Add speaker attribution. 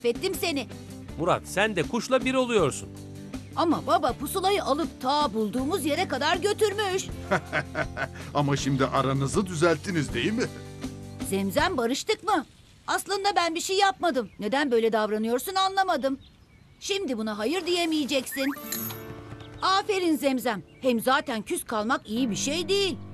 Speaker 1: Affettim seni.
Speaker 2: Murat, sen de kuşla bir oluyorsun.
Speaker 1: Ama baba pusulayı alıp ta bulduğumuz yere kadar götürmüş.
Speaker 3: Ama şimdi aranızı düzelttiniz değil mi?
Speaker 1: Zemzem, barıştık mı? Aslında ben bir şey yapmadım. Neden böyle davranıyorsun anlamadım. Şimdi buna hayır diyemeyeceksin. Aferin Zemzem. Hem zaten küs kalmak iyi bir şey değil.